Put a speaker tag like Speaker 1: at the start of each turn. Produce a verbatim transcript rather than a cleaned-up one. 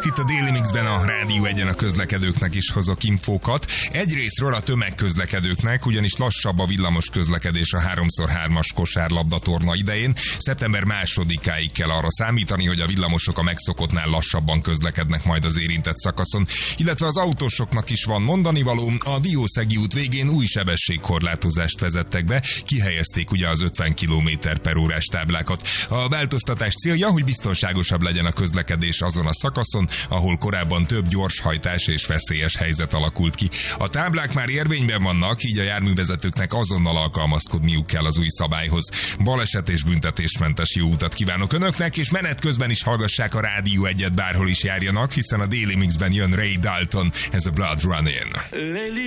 Speaker 1: Itt a Daily Mixben a Rádió Egyen a közlekedőknek is hozok infókat. Egyrésztről a tömegközlekedőknek, ugyanis lassabb a villamos közlekedés a három szor hármas kosárlabdatorna idején. Szeptember másodikáig kell arra számítani, hogy a villamosok a megszokottnál lassabban közlekednek majd az érintett szakaszon. Illetve az autósoknak is van mondanivaló, a Diószegi út végén új sebességkorlátozást vezettek be, kihelyezték ugye az ötven kilométer per órás táblákat. A változtatás célja, hogy biztonságosabb legyen a közlekedés azon a szakaszon, ahol korábban több gyorshajtás és veszélyes helyzet alakult ki. A táblák már érvényben vannak, így a járművezetőknek azonnal alkalmazkodniuk kell az új szabályhoz. Baleset és büntetésmentes jó utat kívánok önöknek, és menet közben is hallgassák a Rádió Egyet, bárhol is járjanak, hiszen a Daily Mixben jön Ray Dalton, ez a Blood Running.